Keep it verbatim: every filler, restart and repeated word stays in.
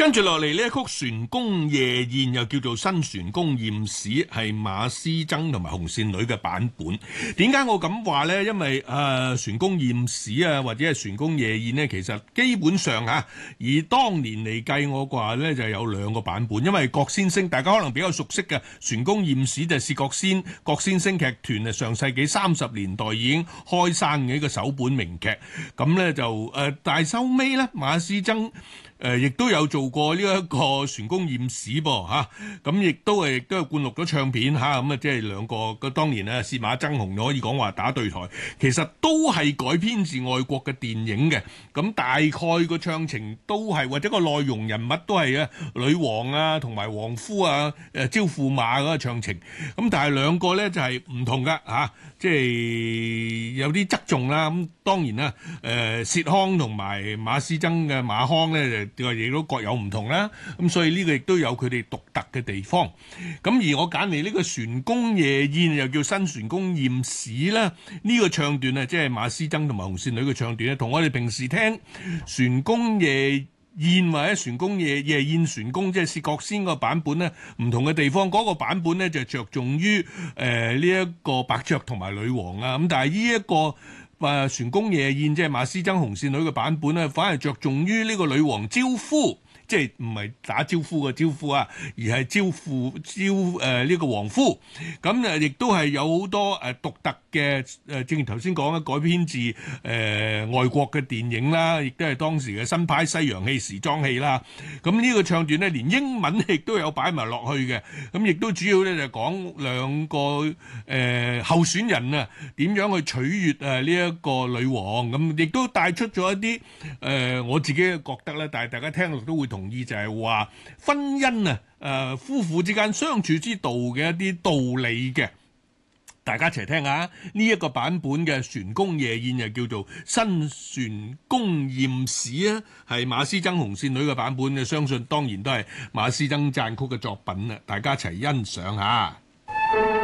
跟住落嚟呢一曲《船宮夜宴》又叫做新船宮驗史，係馬師曾同埋紅線女嘅版本。點解我咁話呢？因為誒、呃、船宮驗史啊，或者係船宮夜宴呢，其實基本上嚇、啊、以當年嚟計，我話呢就有兩個版本。因為郭先聲大家可能比較熟悉嘅船宮驗史就係薛覺先郭先聲劇團啊，上世紀三十年代已經開山嘅一個首本名劇。咁呢就誒、呃，但係收尾呢，馬師曾誒亦、呃、都有做過呢一個船宮驗史噃嚇，咁亦都係亦都係灌錄咗唱片嚇，咁啊即係兩個個當年啊薛馬爭雄可以講話打對台，其實都係改編自外國嘅電影嘅，咁大概個唱情都係或者個內容人物都係啊女王啊同埋王夫啊誒招駙馬嗰個唱情，咁但係兩個咧就係唔同噶嚇，即係有啲側重啦，咁當然啦誒薛康同埋馬師曾嘅馬腔咧就亦都各有唔同啦，咁所以呢個亦都有佢哋獨特嘅地方。咁而我揀嚟呢個船宮夜宴又叫新船宮驗史啦，呢個唱段啊，即係馬師曾同埋紅線女嘅唱段咧，同我哋平時聽船宮夜宴或者船宮夜夜宴船宮即係薛覺先個版本咧唔同嘅地方，嗰、那個版本咧就着重於誒呢一個伯爵同埋女王啊，咁但係呢一個。話船宮夜宴即係馬師曾紅線女嘅版本咧，反而着重於呢個女王招夫，即係唔係打招呼嘅招呼啊，而係招呼招誒呢、呃這個王夫。咁誒亦都係有好多誒、呃、獨特嘅誒、呃，正如頭先講嘅改編自誒、呃、外國嘅電影啦，亦都係當時嘅新派西洋戲時裝戲啦。咁呢個唱段咧，連英文亦都有擺埋落去嘅。咁亦都主要咧就講兩個誒、呃、候選人啊點樣去取悅誒呢一個女王，咁亦都帶出咗一啲誒、呃、我自己覺得咧，但係大家聽落都會同意，就係話婚姻啊誒、呃、夫婦之間相處之道嘅一啲道理嘅。大家一齊聽下呢一個版本嘅船宮夜宴，又叫做新船宮驗史啊，係馬師曾紅線女嘅版本嘅，相信當然都係馬師曾撰曲嘅作品啦，大家一齊欣賞下。